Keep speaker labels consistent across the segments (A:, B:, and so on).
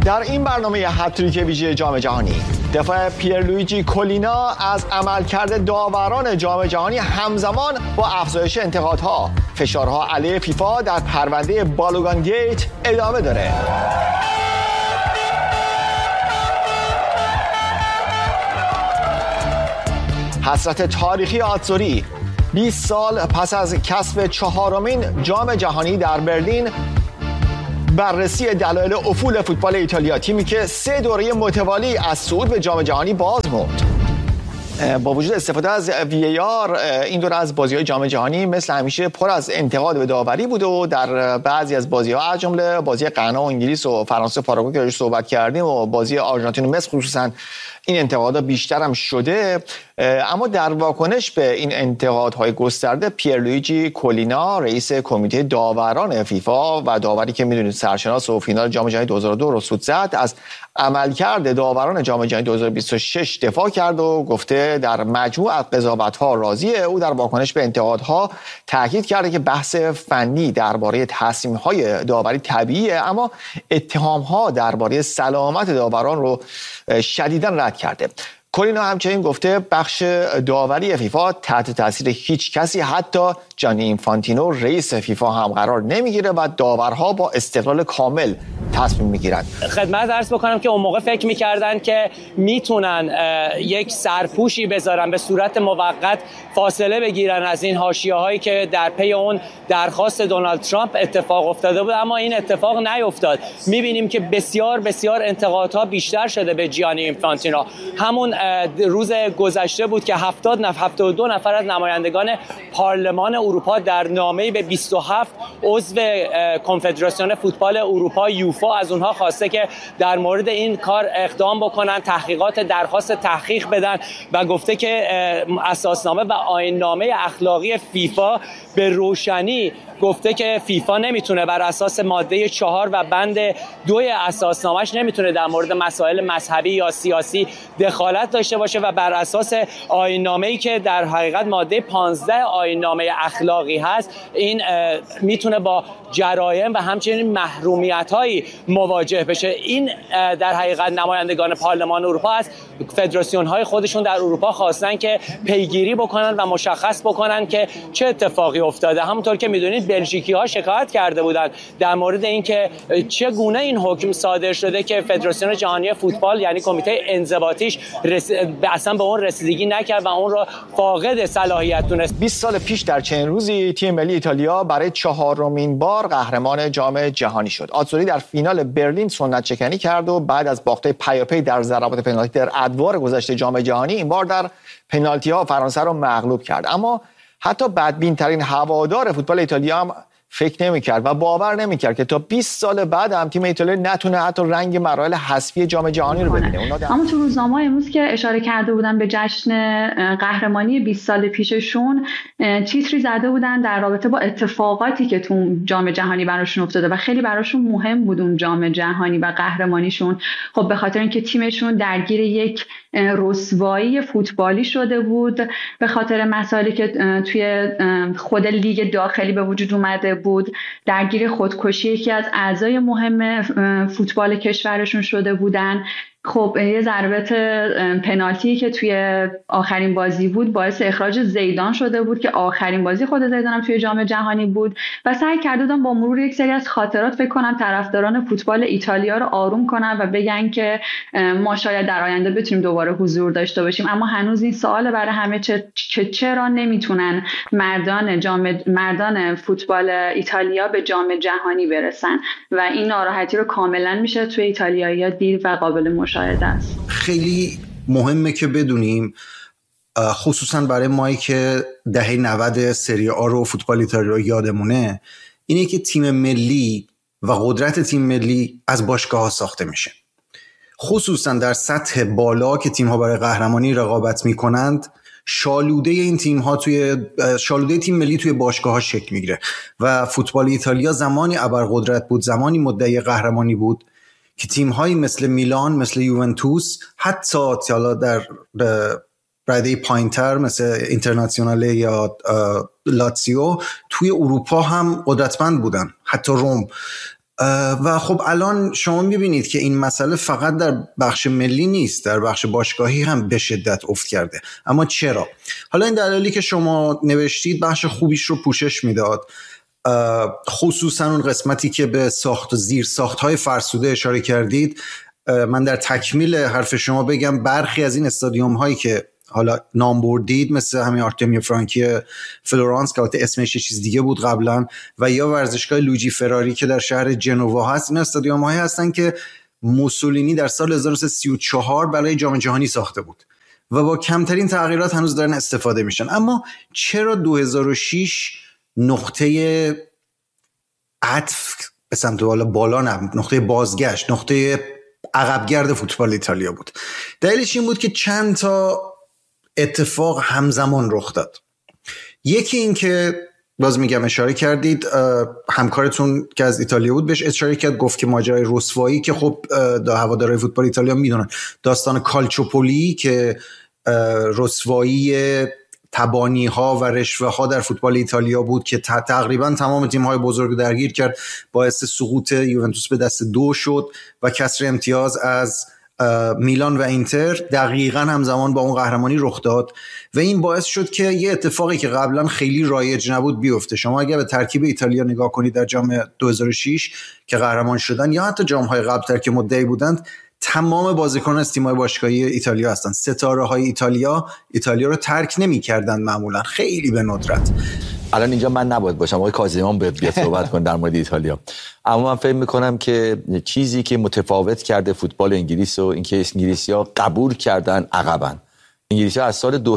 A: در این برنامه هتریک ویژه جام جهانی دفاع پیرلویجی کولینا از عملکرد داوران جام جهانی همزمان با افزایش انتقادها، فشارها علیه فیفا در پرونده بالوگان گیت ادامه داره. حسرت تاریخی آتزوری 20 سال پس از کسب 4مین جام جهانی در برلین، بررسی دلایل افول فوتبال ایتالیا، تیمی که 3 دوره متوالی از صعود به جام جهانی باز موند. با وجود استفاده از VAR این دوره از بازی‌های جام جهانی مثل همیشه پر از انتقاد به داوری بوده و در بعضی از بازی‌ها از جمله بازی غنا و انگلیس و فرانسه پاراگوئه که روش صحبت کردیم و بازی آرژانتین و مصر خصوصا این انتقادها بیشتر هم شده. اما در واکنش به این انتقادهای گسترده، پیرلویجی کولینا رئیس کمیته داوران فیفا و داوری که میدونید سرشناس و فینال جام جهانی 2002 رو سود زد، از عملکرد داوران جام جهانی 2026 دفاع کرد و گفته در مجموع از قضاوت‌ها راضیه. او در واکنش به انتقادها تاکید کرده که بحث فنی درباره تصمیم‌های داوری طبیعیه، اما اتهام‌ها درباره سلامت داوران رو شدیداً رد کرده. کولینا همچنین گفته بخش داوری فیفا تحت تاثیر هیچ کسی، حتی جانی اینفانتینو رئیس فیفا هم قرار نمیگیره و داورها با استقلال کامل تصمیم میگیرن.
B: خدمت عرض بکنم که اون موقع فکر میکردن که میتونن یک سرپوشی بذارن، به صورت موقت فاصله بگیرن از این حاشیه‌هایی که در پی اون درخواست دونالد ترامپ اتفاق افتاده بود، اما این اتفاق نیفتاد. میبینیم که بسیار بسیار انتقادها بیشتر شده به جانی اینفانتینو. همون روز گذشته بود که 72 نفر از نمایندگان پارلمان اروپا در نامه‌ای به 27 عضو کنفدراسیون فوتبال اروپا یوفا از اونها خواسته که در مورد این کار اقدام بکنن، تحقیقات درخواست تحقیق بدن و گفته که اساسنامه و آیین‌نامه اخلاقی فیفا به روشنی گفته که فیفا نمیتونه بر اساس ماده 4 و بند 2 اساسنامه‌اش نمیتونه در مورد مسائل مذهبی یا سیاسی دخالت داشته باشه و بر اساس آیین‌نامه‌ای که در حقیقت ماده 15 آیین‌نامه اخلاقی هست، این میتونه با جرایم و همچنین محرومیت‌هایی مواجه بشه. این در حقیقت نمایندگان پارلمان اروپا از فدراسیون‌های خودشون در اروپا خواستن که پیگیری بکنن و مشخص بکنن که چه اتفاقی افتاده. همونطور که میدونید بلژیکی‌ها شکایت کرده بودند در مورد اینکه چگونه این حکم صادر شده که فدراسیون جهانی فوتبال یعنی کمیته انضباطیش اصلا به اون رسیدگی نکرد و اون رو فاقد صلاحیت دونست.
A: 20 سال پیش در چنین روزی تیم ملی ایتالیا برای 4مین بار قهرمان جام جهانی شد. آتزوری در فینال برلین سنت شکنی کرد و بعد از باخت پیاپی در ضربات پنالتی در ادوار گذشته جام جهانی، این بار در پنالتی‌ها فرانسه رو مغلوب کرد. اما حتی بدبین‌ترین هوادار فوتبال ایتالیا هم فکر نمی‌کرد و باور نمی‌کرد که تا 20 سال بعد هم تیم ایتالیا نتونه حتی رنگ مراحل حذفی جام جهانی رو ببینه.
C: اما تو روزنامه امروز که اشاره کرده بودن به جشن قهرمانی 20 سال پیششون، تیتری زده بودن در رابطه با اتفاقاتی که تو جام جهانی براشون افتاده و خیلی براشون مهم بود اون جام جهانی و قهرمانیشون. خب به خاطر اینکه تیمشون درگیر یک رسوایی فوتبالی شده بود، به خاطر مسائلی که توی خود لیگ داخلی به وجود اومده بود، درگیر خودکشی یکی از اعضای مهم فوتبال کشورشون شده بودن. خب یه ضربه پنالتی که توی آخرین بازی بود باعث اخراج زیدان شده بود که آخرین بازی خود زیدان هم توی جام جهانی بود و سعی کردن با مرور یک سری از خاطرات فکر کنم طرفداران فوتبال ایتالیا رو آروم کنن و بگن که ما شاید در آینده بتونیم دوباره حضور داشته باشیم. اما هنوز این سوال برای همه چرا نمیتونن مردان فوتبال ایتالیا به جام جهانی برسن و این ناراحتی رو کاملا میشه توی ایتالیایی‌ها دید و قابل مشاهده است.
D: خیلی مهمه که بدونیم، خصوصا برای مایی که دهه 90 سری آ رو فوتبال ایتالیا یادمونه، اینه که تیم ملی و قدرت تیم ملی از باشگاه‌ها ساخته میشه. خصوصا در سطح بالا که تیم‌ها برای قهرمانی رقابت میکنند، شالوده تیم ملی توی باشگاه‌ها شکل میگیره و فوتبال ایتالیا زمانی ابرقدرت بود، زمانی مدعی قهرمانی بود که تیم‌هایی مثل میلان، مثل یوونتوس، حتی در رده پایین‌تر مثل اینترناسیوناله یا لاتزیو توی اروپا هم قدرتمند بودن، حتی روم. و خب الان شما میبینید که این مسئله فقط در بخش ملی نیست، در بخش باشگاهی هم به شدت افت کرده. اما چرا؟ حالا این دلایلی که شما نوشتید بخش خوبیش رو پوشش میداد، خصوصا اون قسمتی که به ساخت و زیر ساخت‌های فرسوده اشاره کردید. من در تکمیل حرف شما بگم برخی از این استادیوم هایی که حالا نام بردید، مثل همین آرتمی فرانکی فلورانس که البته اسمش یه چیز دیگه بود قبلا، و یا ورزشگاه لوجی فراری که در شهر جنوا هست، این استادیوم هایی هستن که موسولینی در سال 1934 برای جام جهانی ساخته بود و با کمترین تغییرات هنوز دارن استفاده میشن. اما چرا 2006 نقطه عطف به سمت بالا نه، نقطه بازگشت، نقطه عقبگرد فوتبال ایتالیا بود؟ دلیلش این بود که چند تا اتفاق همزمان رخ داد. یکی این که باز میگم اشاره کردید، همکارتون که از ایتالیا بود بهش اشاره کرد، گفت که ماجرای رسوایی که خب هوادارهای فوتبال ایتالیا میدونن، داستان کالچوپولی که رسوایی تبانی ها و رشوه ها در فوتبال ایتالیا بود که تقریبا تمام تیم های بزرگ درگیر کرد، باعث سقوط یوونتوس به دست 2 شد و کسر امتیاز از میلان و اینتر دقیقاً همزمان با اون قهرمانی رخ داد و این باعث شد که یه اتفاقی که قبلا خیلی رایج نبود بیفته. شما اگر به ترکیب ایتالیا نگاه کنید در جام 2006 که قهرمان شدن یا حتی جام‌های قبل‌تر که مدعی بودند، تمام بازیکنان از تیم‌های باشگاهی ایتالیا هستن. ستاره‌های ایتالیا رو ترک نمی‌کردن، معمولاً خیلی به ندرت.
E: الان اینجا من نباید باشم، آقای کاظمیان بیاد صحبت کنه در مورد ایتالیا، اما من فکر می‌کنم که چیزی که متفاوت کرده فوتبال انگلیس و اینکه انگلیسی‌ها قبول کردن عقبن. انگلیسی‌ها از سال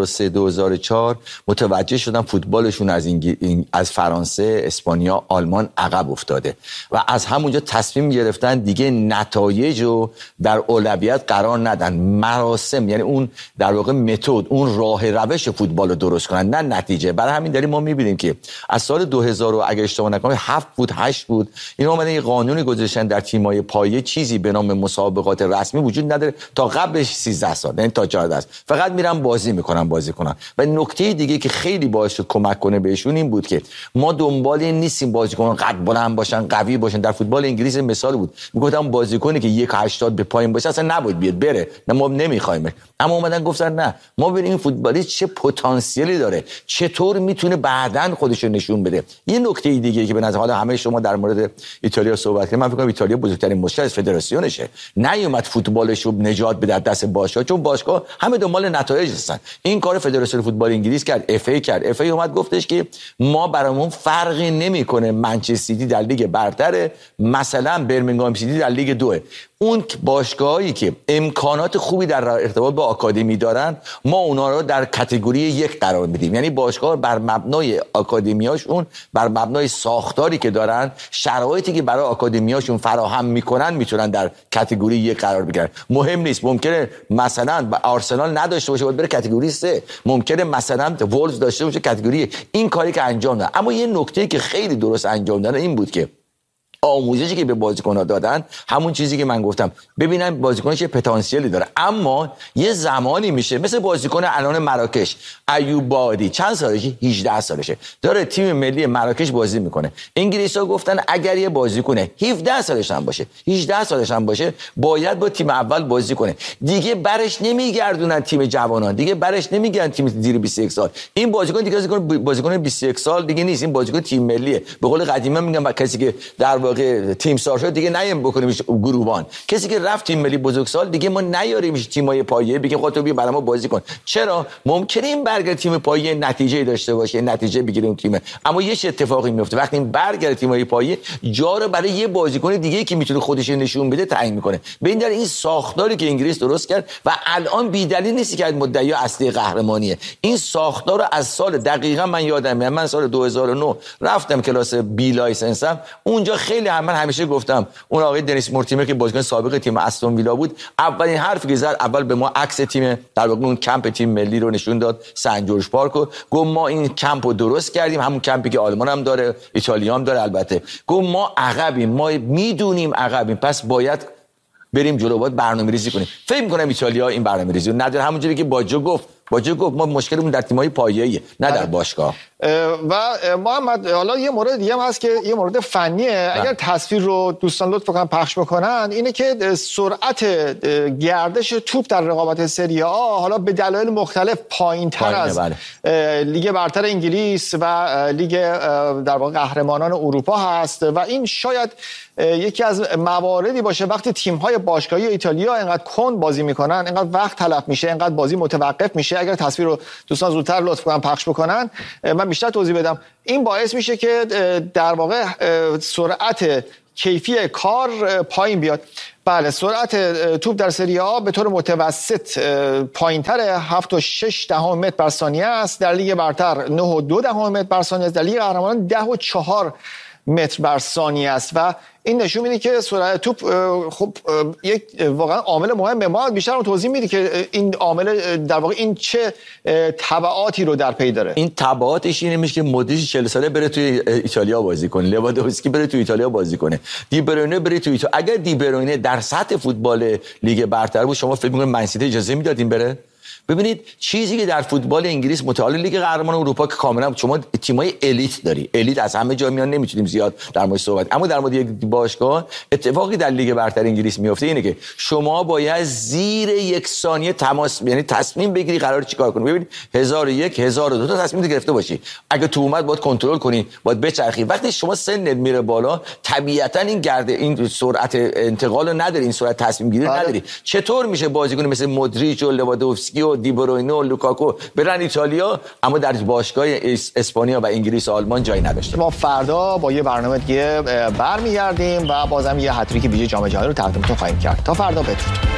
E: 2003-2004 متوجه شدن فوتبالشون از فرانسه، اسپانیا، آلمان عقب افتاده و از همونجا تصمیم گرفتن دیگه نتایج رو در اولویت قرار ندن، مراسم، یعنی اون در واقع متد، اون راه روش فوتبال رو درست کنن، نه نتیجه. برای همین دلیل ما می‌بینیم که از سال 2000 اگه اشتباه نکنم 7 بود 8 بود، اینا اومدن یه قانونی گذاشتن در تیم‌های پایه، چیزی به نام مسابقات رسمی وجود نداره تا قبلش 13 سال، یعنی تا 14 سال فقط میرن بازی میکنن. و نکته دیگه که خیلی باعث کمک کنه بهشون این بود که ما دنبال این نیستیم بازیکنان قد بلند باشن، قوی باشن. در فوتبال انگلیس مثال بود، میگفتن بازیکنی که 1.80 به پایین باشه اصلا نباید بیاد بره، نه ما نمیخوایم. اما اومدن گفتن نه، ما ببینیم این فوتبالیست چه پتانسیلی داره، چطور میتونه بعداً خودش رو نشون بده. یه نکته دیگه که به نظر حالا همه شما در مورد ایتالیا صحبت کردید، من فکر کنم ایتالیا بزرگترین مشکل از فدراسیونشه، نیومد فوتبالش رو نجات بده دست باشگاه، چون باشگاه همه دنبال نتایج هستن. این کار فدراسیون فوتبال انگلیس کرد، اف ای کرد. اف ای اومد گفتش که ما برامون فرقی نمیکنه منچستر سیتی در لیگ برتره، مثلا برمنگام سیتی در لیگ 2. اون باشگاهایی که امکانات خوبی در ارتباط با آکادمی دارن، ما اونا رو در کاتگوری 1 قرار میدیم. یعنی باشگاه بر مبنای آکادمیاشون، بر مبنای ساختاری که دارن، شرایطی که برای آکادمیاشون فراهم میکنن، میتونن در کاتگوری 1 قرار بگیرن. مهم نیست، ممکنه مثلا آرسنال نداشته باشه باید بره کاتگوری 3، ممکنه مثلا وولز داشته باشه کاتگوری. این کاری که انجام دادن. اما یه نکته که خیلی درست انجام دادن این بود که آموزشی که به بازیکن‌ها دادن همون چیزی که من گفتم، ببینن بازیکن چه پتانسیلی داره. اما یه زمانی میشه مثل بازیکن الان مراکش ایوب بادی، چند سالشه؟ 18 سالشه، داره تیم ملی مراکش بازی میکنه. انگلیس‌ها گفتن اگر یه بازیکن 17 سالش هم باشه، 18 سالش هم باشه، باید با تیم اول بازی کنه. دیگه برش نمیگردونن تیم جوانان، دیگه برش نمیگردن تیم زیر 21 سال. این بازیکن دیگه بازیکن 21 سال دیگه نیست، این بازیکن تیم ملیه. به قول قدیما میگن کسی که در تیم سار شد دیگه نیم بکنیمش گروهبان، کسی که رفت تیم ملی بزرگسال دیگه ما نیاریمش تیمای پایه بگیم خودت بیا برای ما بازی کن. چرا؟ ممکنه این برگرد تیم پایه نتیجه داشته باشه، نتیجه بگیره اون تیم، اما یه چه اتفاقی میفته وقتی این برگرد تیمای پایه جا رو برای یه بازیکن دیگه که میتونه خودش نشون بده تعیین میکنه. به این دلیل این ساختاری که انگلیس درست کرد و الان بی‌دلیل نیست که مدعی اصلی قهرمانیه. این ساختار رو از سال دقیقاً من یادمه، من سال 2009 رفتم کلاس بی لایسنسم، اونجا خیلی من همیشه گفتم اون آقای دنیس مورتیمر که بازیکن سابق تیم استون ویلا بود، اولین حرفی که زد، اول به ما عکس تیم در واقع اون کمپ تیم ملی رو نشون داد، سن جورج پارک، گفت ما این کمپ رو درست کردیم، همون کمپی که آلمان هم داره، ایتالیا هم داره البته. گفت ما عقبیم، ما میدونیم عقبیم، پس باید بریم جلو، باید برنامه‌ریزی کنیم. فکر می‌کنم ایتالیا این برنامه‌ریزی رو نداره. همونجوری که باجو گفت باجه گفت ما مشکلمون در تیم‌های پایه‌ایه نه در باشگاه.
A: و محمد حالا یه مورد دیگه هم هست که یه مورد فنیه، اگر تصویر رو دوستان لطف کنن پخش بکنن، اینه که سرعت گردش توپ در رقابت سری آ حالا به دلایل مختلف پایین‌تر از لیگ برتر انگلیس و لیگ در واقع قهرمانان اروپا هست و این شاید یکی از مواردی باشه وقتی تیم‌های باشگاهی ایتالیا اینقدر کند بازی میکنن، اینقدر وقت تلف میشه، اینقدر بازی متوقف میشه. اگر تصویر رو دوستان زودتر لطف کنن پخش بکنن من بیشتر توضیح بدم. این باعث میشه که در واقع سرعت کیفی کار پایین بیاد. بله، سرعت توپ در سری آ به طور متوسط پایین‌تر 7.6 متر بر ثانیه است، در لیگ برتر 9.2 متر بر ثانیه است، در لیگ قهرمانان 10.4 متر بر ثانیه است و این نشون میده که سرعت توپ خب یک واقعا عامل مهمه. ما بیشتر توضیح میدی که این عامل در واقع این چه تبعاتی رو در پی داره.
E: این تبعاتش اینه میشه که مودریچ 40 ساله بره توی ایتالیا بازی کنه، لواندوفسکی بره توی ایتالیا بازی کنه، دی بروینه بره توی ایتالیا. اگر دی بروینه در سطح فوتبال لیگ برتر بود شما فکر می‌کنید منسیتی اجازه میدادین بره؟ ببینید چیزی که در فوتبال انگلیس متعال لیگ قهرمان اروپا که کاملا شما تیمای الیت داری، الیت از همه جا میان، نمیتونیم زیاد در مورد صحبت، اما در مورد یک باشگاه اتفاقی در لیگ برتر انگلیس میفته اینه که شما باید زیر یک ثانیه تماس، یعنی تصمیم بگیری قرار چیکار کنی. ببینید 1001 1002 تا تصمیم گرفته باشی، اگه تو اومد باید کنترل کنی، باید بچرخی. وقتی شما سنت میره بالا طبیعتا این سرعت انتقال رو نداری، این سرعت تصمیم گیری نداری. چطور میشه بازیکن مثل مودریچ و لواندوفسکی و دی بروینه و لوکاکو برن ایتالیا اما در باشگاه اسپانیا و انگلیس و آلمان جایی نداشته؟
A: ما فردا با یه برنامه دیگه برمیگردیم و بازم یه هتریک ویژه جام جهانی رو تقدیمتون خواهیم کرد. تا فردا بدرود.